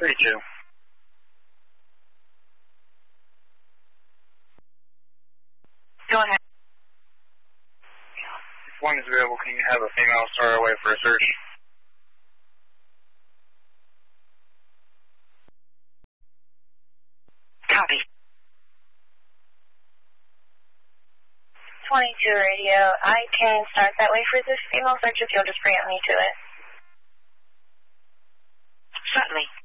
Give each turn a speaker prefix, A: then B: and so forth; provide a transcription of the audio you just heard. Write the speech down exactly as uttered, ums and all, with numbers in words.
A: thirty-two.
B: Go ahead.
A: If one is available, can you have a female star away for a search?
B: Copy.
C: twenty-two radio. I can start that way for this female search if you'll just preempt me to it.
B: Certainly.